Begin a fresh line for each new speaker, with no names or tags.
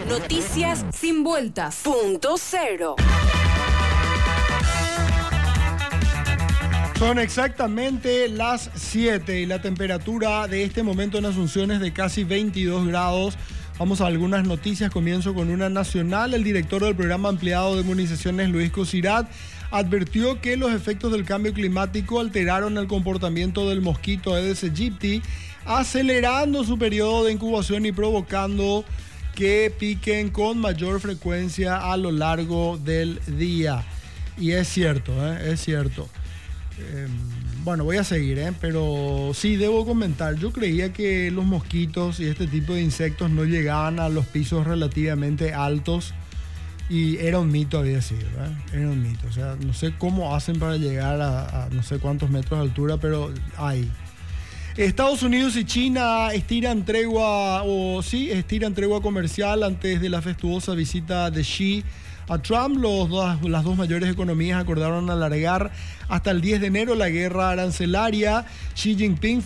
Noticias sin vueltas. Punto cero.
Son exactamente las 7 y la temperatura de este momento en Asunción es de casi 22 grados. Vamos a algunas noticias. Comienzo con una nacional. El director del programa ampliado de inmunizaciones, Luis Cosirat, advirtió que los efectos del cambio climático alteraron el comportamiento del mosquito Aedes aegypti, acelerando su periodo de incubación y provocando que piquen con mayor frecuencia a lo largo del día. Y es cierto, es cierto. Bueno, voy a seguir, pero sí debo comentar. Yo creía que los mosquitos y este tipo de insectos no llegaban a los pisos relativamente altos y era un mito, había sido, era un mito. O sea, no sé cómo hacen para llegar a no sé cuántos metros de altura, pero hay. Estados Unidos y China estiran tregua comercial antes de la fastuosa visita de Xi a Trump. Las dos mayores economías acordaron alargar hasta el 10 de enero la guerra arancelaria. Xi Jinping